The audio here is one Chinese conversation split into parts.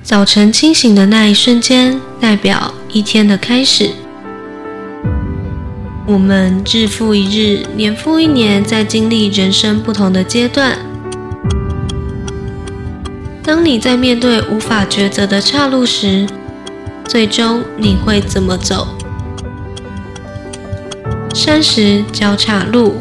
早晨清醒的那一瞬间，代表一天的开始。我们日复一日，年复一年，在经历人生不同的阶段。当你在面对无法抉择的岔路时，最终你会怎么走？30交岔路。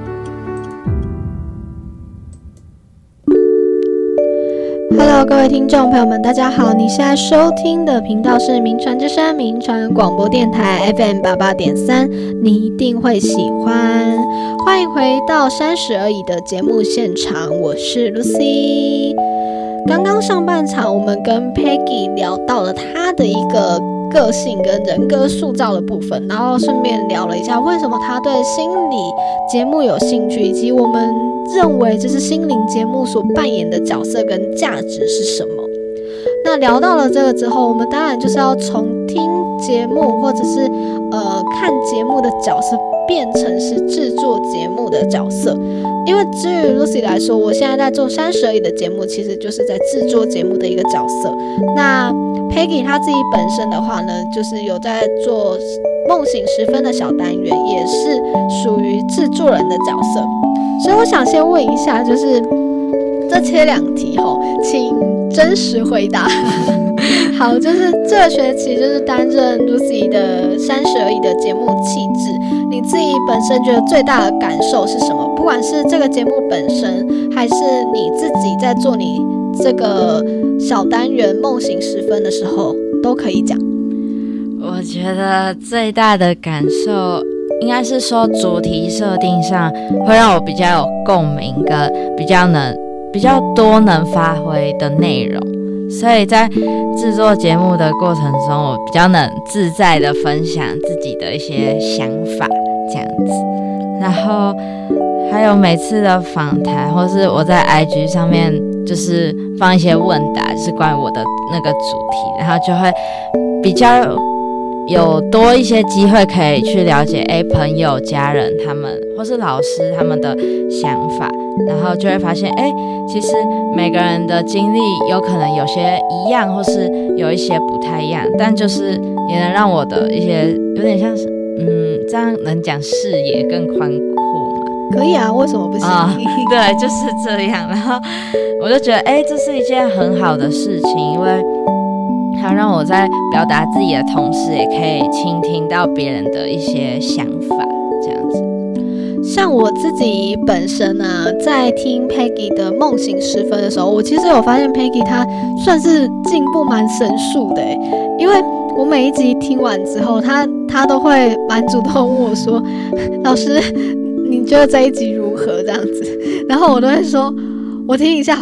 Hello， 各位听众朋友们，大家好！你现在收听的频道是名传之声名传广播电台 FM88.3，你一定会喜欢。欢迎回到30而已的节目现场，我是 Lucy。刚刚上半场，我们跟 Peggy 聊到了她的一个个性跟人格塑造的部分，然后顺便聊了一下为什么她对心理节目有兴趣，以及我们认为这是心灵节目所扮演的角色跟价值是什么。那聊到了这个之后，我们当然就是要从听节目或者是看节目的角色变成是制作节目的角色。因为至于 Lucy 来说，我现在在做30而已的节目，其实就是在制作节目的一个角色。那 Peggy 她自己本身的话呢，就是有在做梦醒时分的小单元，也是属于制作人的角色。所以我想先问一下，就是这切2题请真实回答。好，就是这个学期就是担任 Lucy 的30而已的节目气质，你自己本身觉得最大的感受是什么？不管是这个节目本身，还是你自己在做你这个小单元梦醒时分的时候，都可以讲。 我觉得最大的感受应该是说主题设定上会让我比较有共鸣，跟比较多能发挥的内容，所以在制作节目的过程中，我比较能自在的分享自己的一些想法这样子。然后还有每次的访谈，或是我在 IG 上面就是放一些问答，就是关于我的那个主题，然后就会比较有多一些机会可以去了解朋友、家人他们或是老师他们的想法，然后就会发现其实每个人的经历有可能有些一样，或是有一些不太一样，但就是也能让我的一些有点像是这样能讲视野更宽阔嘛？ 可以啊，为什么不行？ 对，就是这样。然后我就觉得这是一件很好的事情，因为它让我在表达自己的同时，也可以倾听到别人的一些想法，这样子。 像我自己本身啊，在听 Peggy 的梦醒时分的时候，我其实有发现 Peggy 她算是进步蛮神速的因为我每一集听完之后，她都会蛮主动问我说：“老师，你觉得这一集如何？”这样子，然后我都会说：“我听一下。”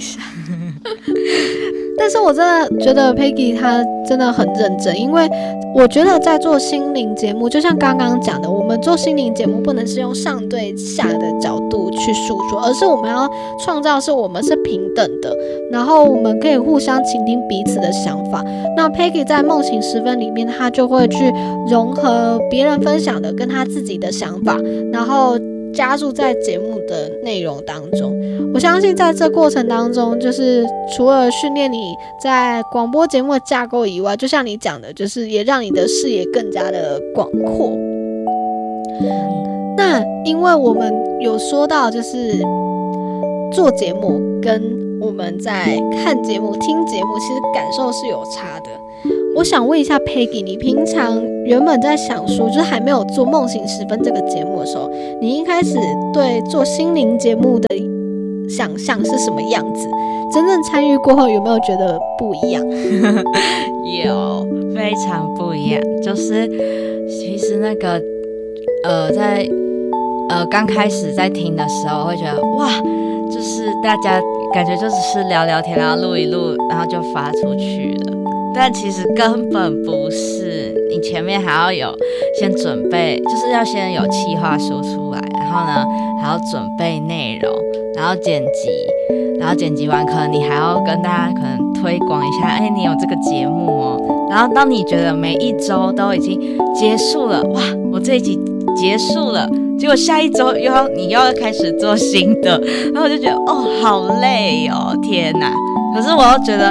但是我真的觉得 Peggy 她真的很认真，因为我觉得在做心灵节目，就像刚刚讲的，我们做心灵节目不能是用上对下的角度去诉说，而是我们要创造是我们是平等的，然后我们可以互相倾听彼此的想法。那 Peggy 在梦醒时分里面，她就会去融合别人分享的跟她自己的想法，然后加入在节目的内容当中。我相信在这过程当中，就是除了训练你在广播节目的架构以外，就像你讲的，就是也让你的视野更加的广阔。那因为我们有说到，就是做节目跟我们在看节目、听节目，其实感受是有差的。我想问一下 Peggy， 你平常原本在想说，就是还没有做梦醒时分这个节目的时候，你一开始对做心灵节目的想象是什么样子？真正参与过后，有没有觉得不一样？ 有，非常不一样。就是其实那个在刚开始在听的时候，会觉得哇，就是大家感觉就只是聊聊天，然后录一录，然后就发出去了。但其实根本不是，你前面还要有先准备，就是要先有企划书出来，然后呢还要准备内容，然后剪辑，然后剪辑完可能你还要跟大家可能推广一下，你有这个节目哦。然后当你觉得每一周都已经结束了，哇，我这一集结束了，结果下一周你又要开始做新的，然后我就觉得好累哦，天哪！可是我又觉得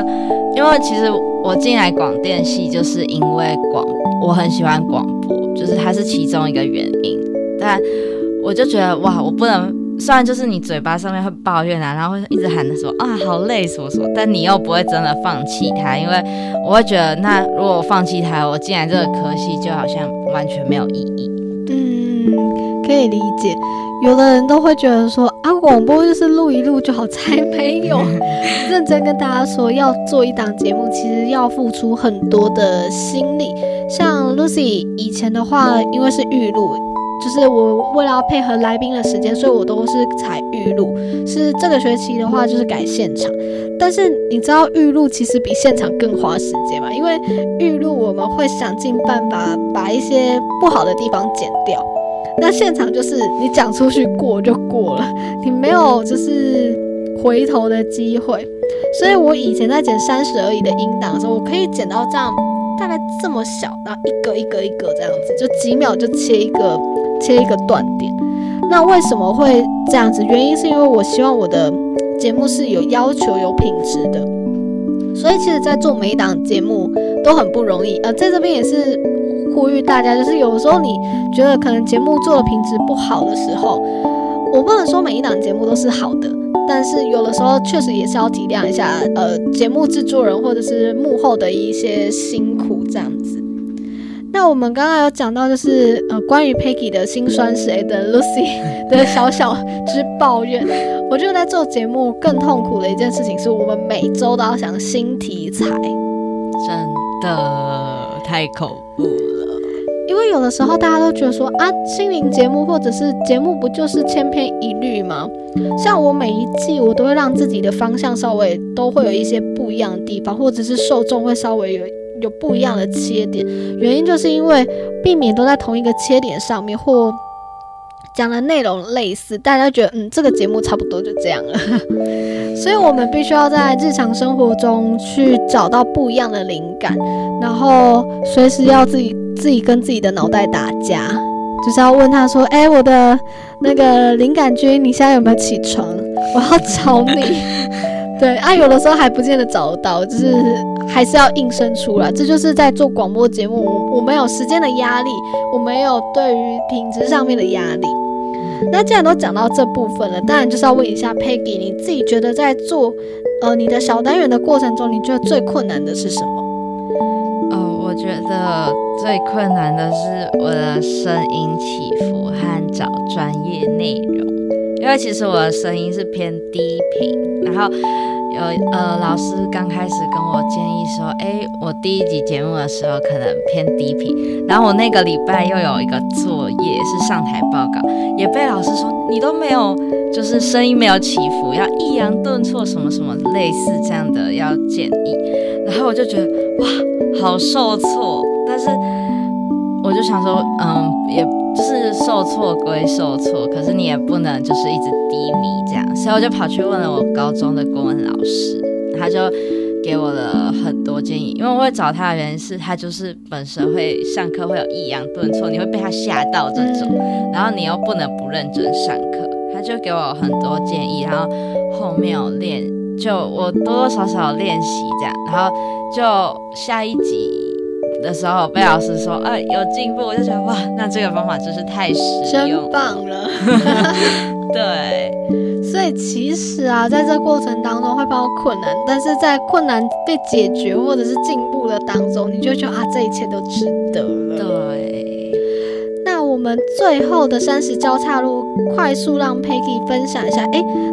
因为其实我进来广电系就是因为我很喜欢广播，就是它是其中一个原因。但我就觉得哇，我不能，虽然就是你嘴巴上面会抱怨啊，然后会一直喊的说啊好累什么什么，但你又不会真的放弃它，因为我会觉得那如果我放弃它，我进来这个科系就好像完全没有意义。 可以理解。有的人都会觉得说啊，广播就是录一录就好，才没有。认真跟大家说，要做一档节目，其实要付出很多的心力。像 Lucy 以前的话，因为是预录，就是我为了要配合来宾的时间，所以我都是采预录。是这个学期的话，就是改现场。但是你知道预录其实比现场更花时间嘛？因为预录我们会想尽办法把一些不好的地方剪掉。那现场就是你讲出去过就过了，你没有就是回头的机会。所以我以前在剪30而已的音档的时候，我可以剪到这样大概这么小，然后一个这样子，就几秒就切一个断点。那为什么会这样子？原因是因为我希望我的节目是有要求、有品质的。所以其实在做每一档节目都很不容易。在这边也是呼吁大家，就是有时候你觉得可能节目做的品质不好的时候，我不能说每一档节目都是好的，但是有的时候确实也是要体谅一下节目制作人或者是幕后的一些辛苦这样子。那我们刚刚有讲到就是关于 Peggy 的辛酸史的 Lucy 的小小之抱怨。我觉得在做节目更痛苦的一件事情是我们每周都要想新题材， 真的太恐怖了。 因为有的时候大家都觉得说啊，心灵节目或者是节目不就是千篇一律吗？像我每一季我都会让自己的方向稍微都会有一些不一样的地方，或者是受众会稍微有不一样的切点。原因就是因为避免都在同一个切点上面，或讲的内容类似，大家觉得这个节目差不多就这样了。所以我们必须要在日常生活中去找到不一样的灵感，然后随时要自己跟自己的脑袋打架，就是要问他说我的那个灵感君，你现在有没有起床？我要找你。对啊，有的时候还不见得找得到，就是还是要应声出来。这就是在做广播节目，我们有时间的压力，我们有对于品质上面的压力。那既然都讲到这部分了，当然就是要问一下 Peggy， 你自己觉得在做你的小单元的过程中，你觉得最困难的是什么？ 我觉得最困难的是我的声音起伏和找专业内容，因为其实我的声音是偏低频，然后老师刚开始跟我建议说，我第一集节目的时候可能偏低频，然后我那个礼拜又有一个作业是上台报告，也被老师说你都没有，就是声音没有起伏，要抑扬顿挫什么什么类似这样的要建议，然后我就觉得哇，好受挫，但是我就想说，也就是受挫归受挫，可是你也不能就是一直低迷这样，所以我就跑去问了我高中的国文老师，他就给我了很多建议。因为我会找他的原因是他就是本身会上课会有抑扬顿挫，你会被他吓到这种，然后你又不能不认真上课，他就给我很多建议，然后后面有练，就我多多少少练习这样，然后就下一集的时候被老师说有进步，我就觉得哇，那这个方法真是太实用了， 真棒了。 对， 所以其实啊，在这过程当中会碰到困难，但是在困难被解决或者是进步的当中，你就觉得这一切都值得了。 对， 那我们最后的30交叉路，快速让 Peggy 分享一下，